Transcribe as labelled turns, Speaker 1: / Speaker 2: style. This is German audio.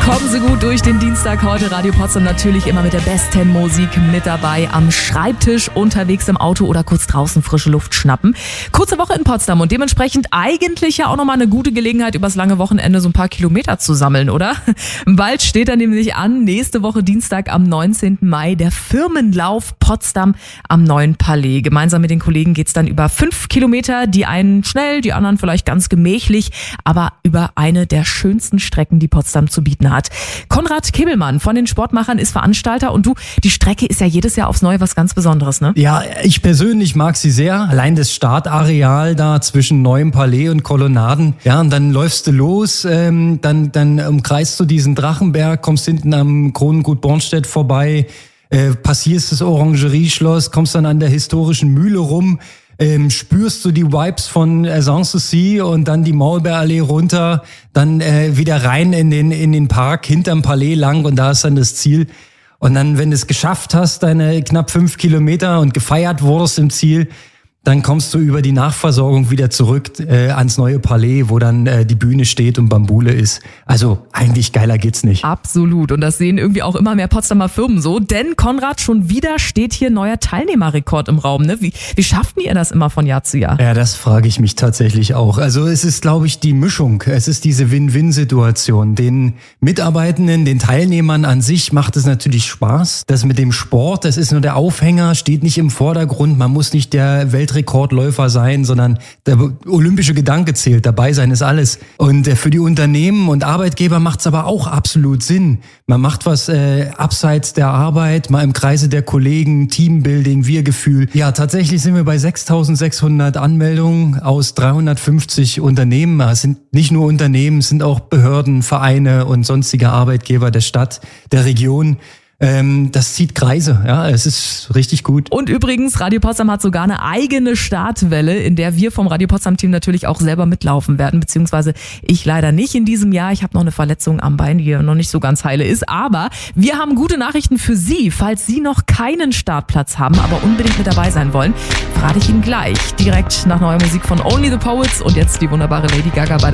Speaker 1: Kommen Sie gut durch den Dienstag heute. Radio Potsdam natürlich immer mit der besten Musik mit dabei. Am Schreibtisch, unterwegs im Auto oder kurz draußen frische Luft schnappen. Kurze Woche in Potsdam und dementsprechend eigentlich ja auch nochmal eine gute Gelegenheit, übers lange Wochenende so ein paar Kilometer zu sammeln, oder? Bald steht er nämlich an, nächste Woche Dienstag am 19. Mai, der Firmenlauf Potsdam am Neuen Palais. Gemeinsam mit den Kollegen geht's dann über 5 Kilometer, die einen schnell, die anderen vielleicht ganz gemächlich, aber über eine der schönsten Strecken, die Potsdam zu bieten hat. Konrad Kebelmann von den Sportmachern ist Veranstalter und du, die Strecke ist ja jedes Jahr aufs Neue was ganz Besonderes, ne?
Speaker 2: Ja, ich persönlich mag sie sehr. Allein das Startareal da zwischen Neuem Palais und Kolonnaden. Ja, und dann läufst du los, dann umkreist du diesen Drachenberg, kommst hinten am Kronengut Bornstedt vorbei, passierst das Orangerieschloss, kommst dann an der historischen Mühle rum, spürst du die Vibes von Sanssouci und dann die Maulbeerallee runter, dann wieder rein in den Park hinterm Palais lang und da ist dann das Ziel. Und dann, wenn du es geschafft hast, deine knapp 5 Kilometer und gefeiert wurdest im Ziel, dann kommst du über die Nachversorgung wieder zurück ans Neue Palais, wo dann die Bühne steht und Bambule ist. Also eigentlich geiler geht's nicht.
Speaker 1: Absolut. Und das sehen irgendwie auch immer mehr Potsdamer Firmen so. Denn Konrad, schon wieder steht hier neuer Teilnehmerrekord im Raum. Ne? Wie schafft ihr das immer von Jahr zu Jahr?
Speaker 2: Ja, das frage ich mich tatsächlich auch. Also es ist, glaube ich, die Mischung. Es ist diese Win-Win-Situation. Den Mitarbeitenden, den Teilnehmern an sich macht es natürlich Spaß. Das mit dem Sport, das ist nur der Aufhänger, steht nicht im Vordergrund. Man muss nicht der Weltrekordläufer sein, sondern der olympische Gedanke zählt. Dabei sein ist alles. Und für die Unternehmen und Arbeitgeber macht es aber auch absolut Sinn. Man macht was abseits der Arbeit, mal im Kreise der Kollegen, Teambuilding, Wir-Gefühl. Ja, tatsächlich sind wir bei 6.600 Anmeldungen aus 350 Unternehmen. Es sind nicht nur Unternehmen, es sind auch Behörden, Vereine und sonstige Arbeitgeber der Stadt, der Region. Das zieht Kreise, ja, es ist richtig gut.
Speaker 1: Und übrigens, Radio Potsdam hat sogar eine eigene Startwelle, in der wir vom Radio Potsdam-Team natürlich auch selber mitlaufen werden, beziehungsweise ich leider nicht in diesem Jahr. Ich habe noch eine Verletzung am Bein, die noch nicht so ganz heile ist, aber wir haben gute Nachrichten für Sie. Falls Sie noch keinen Startplatz haben, aber unbedingt mit dabei sein wollen, verrate ich Ihnen gleich, direkt nach neuer Musik von Only the Poets und jetzt die wunderbare Lady Gaga bei